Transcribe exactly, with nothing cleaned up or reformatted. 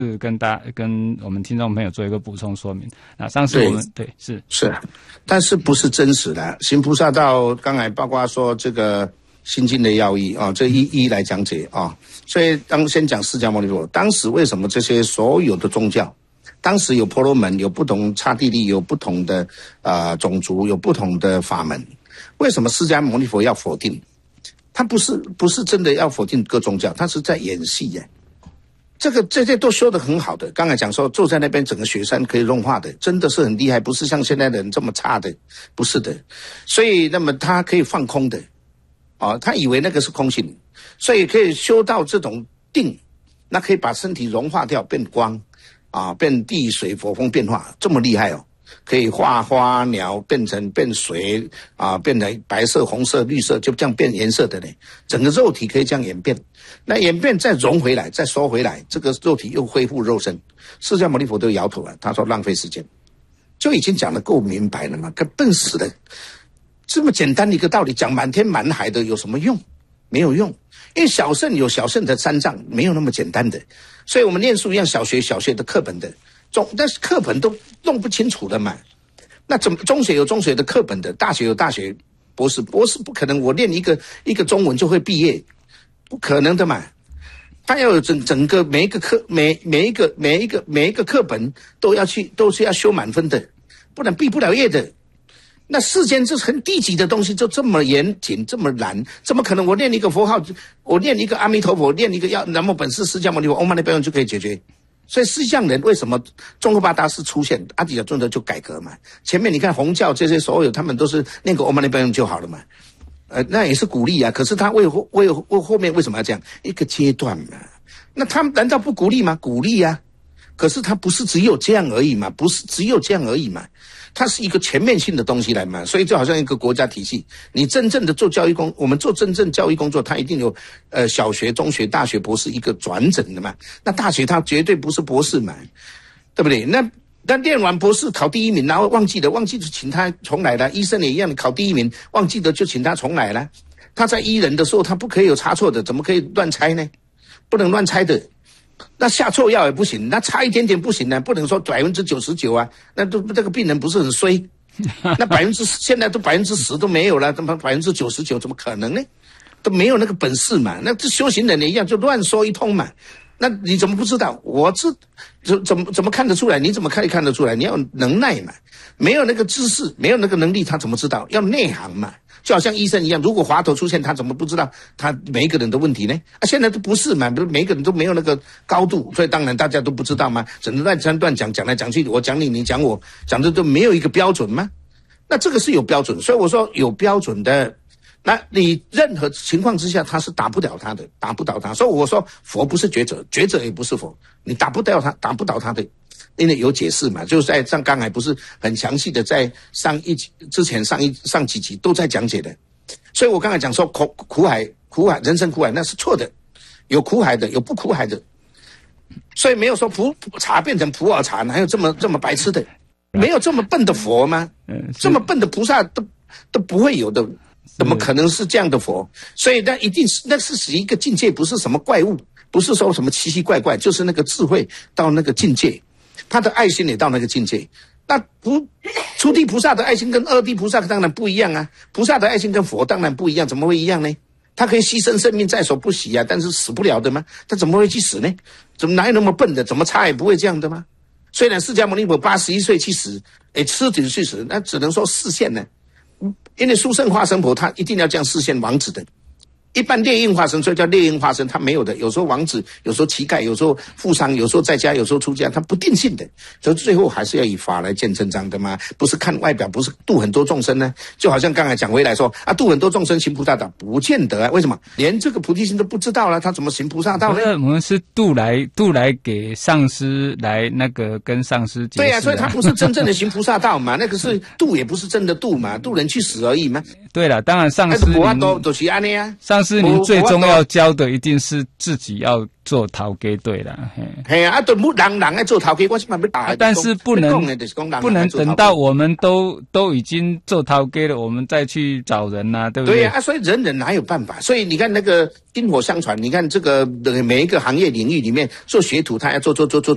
是跟大跟我们听众朋友做一个补充说明。那上次我们 对, 对是是，但是不是真实的行菩萨道，刚才包括说这个心经的要义啊，这一一来讲解啊。所以当先讲释迦牟尼佛，当时为什么这些所有的宗教，当时有婆罗门，有不同刹帝利，有不同的呃种族，有不同的法门，为什么释迦牟尼佛要否定？他不是不是真的要否定各宗教，他是在演戏耶。这个这些都修得很好的，刚才讲说坐在那边整个雪山可以融化的，真的是很厉害，不是像现在的人这么差的，不是的。所以那么他可以放空的，啊，他以为那个是空性，所以可以修到这种定，那可以把身体融化掉，变光，啊，变地水火风变化，这么厉害哦。可以化花鸟变成变水啊，变成白色、红色、绿色，就这样变颜色的呢。整个肉体可以这样演变，那演变再融回来，再收回来，这个肉体又恢复肉身。释迦牟尼佛都摇头了，他说浪费时间，就已经讲得够明白了嘛，跟笨死了。这么简单的一个道理，讲满天满海的有什么用？没有用，因为小圣有小圣的三藏，没有那么简单的。所以我们念书一样，小学小学的课本的。中，但是课本都弄不清楚的嘛。那怎么中学有中学的课本的，大学有大学，博士博士不可能，我念一个一个中文就会毕业，不可能的嘛。他要有整整个每一个课每每一个每一个每一个课本都要去都是要修满分的，不然毕不了业的。那世间这很低级的东西就这么严谨这么难，怎么可能我念一个佛号，我念一个阿弥陀佛，念一个要南无本师释迦牟尼佛唵嘛呢叭用就可以解决？所以释相人为什么宗喀巴大师出现，阿底峡尊者就改革嘛？前面你看弘教这些所有他们都是念个唵嘛呢叭用就好了嘛，呃，那也是鼓励啊。可是他为后为为后面为什么要这样一个阶段嘛？那他们难道不鼓励吗？鼓励啊。可是他不是只有这样而已嘛，不是只有这样而已嘛，它是一个全面性的东西来嘛。所以就好像一个国家体系，你真正的做教育工，我们做真正教育工作，它一定有呃小学、中学、大学、博士一个转诊的嘛。那大学它绝对不是博士嘛，对不对？那那念完博士考第一名，然后忘记了，忘记就请他重来了。医生也一样，考第一名忘记了就请他重来了。他在医人的时候，他不可以有差错的，怎么可以乱猜呢？不能乱猜的。那下错药也不行，那差一点点不行呢，不能说百分之九十九啊，那都这个病人不是很衰，那百分之现在都百分之十都没有了，怎么百分之九十九怎么可能呢？都没有那个本事嘛。那这修行人也一样，就乱说一通嘛。那你怎么不知道？我这怎怎么怎么看得出来？你怎么看看得出来？你要有能耐嘛，没有那个知识，没有那个能力，他怎么知道？要内行嘛。就好像医生一样，如果滑头出现，他怎么不知道他每一个人的问题呢？啊，现在都不是嘛，不是每一个人都没有那个高度，所以当然大家都不知道嘛，只能乱讲乱讲，讲来讲去，我讲你，你讲我，讲的都没有一个标准吗？那这个是有标准，所以我说有标准的，那你任何情况之下他是打不了他的，打不倒他。所以我说佛不是觉者，觉者也不是佛，你打不掉他，打不倒他的。因为有解释嘛，就是在上刚才不是很详细的在上一集之前上一上几集都在讲解的，所以我刚才讲说苦苦海苦海人生苦海那是错的，有苦海的有不苦海的，所以没有说普茶变成普洱茶，哪有这么这么白痴的？没有这么笨的佛吗？这么笨的菩萨都都不会有的，怎么可能是这样的佛？所以那一定是那是一个境界，不是什么怪物，不是说什么奇奇怪怪，就是那个智慧到那个境界。他的爱心也到那个境界，那不初地菩萨的爱心跟二地菩萨当然不一样啊，菩萨的爱心跟佛当然不一样，怎么会一样呢？他可以牺牲生命在所不惜啊，但是死不了的吗？他怎么会去死呢？怎么哪有那么笨的？怎么差也不会这样的吗？虽然释迦牟尼佛八十一岁去死，哎，吃顶去死，那只能说示现呢，因为殊胜化身佛他一定要这样示现王子的。一般猎鹰化身，所以叫猎鹰化身，他没有的。有时候王子，有时候乞丐，有时候富商，有时候在家，有时候出家，他不定性的。所以最后还是要以法来见真章的嘛，不是看外表，不是度很多众生呢。就好像刚才讲回来说啊，度很多众生行菩萨道，不见得啊。为什么？连这个菩提心都不知道了，他怎么行菩萨道呢？ 我们是度来度来给上师来那个跟上师解释、啊。 对啊，所以他不是真正的行菩萨道嘛，那个是度也不是真的度嘛，度人去死而已嘛。 对了，当然上师您都都是安尼啊。 上师您最终要教的一定是自己要做头家对啦。 嘿啊，都不人人来做头家，我是嘛要打。 但是不能不能等到我们都都已经做头家了，我们再去找人呐、啊，对不对？ 对啊，所以人人哪有办法？所以你看那个薪火相传，你看这个每一个行业领域里面做学徒，他要做做做做。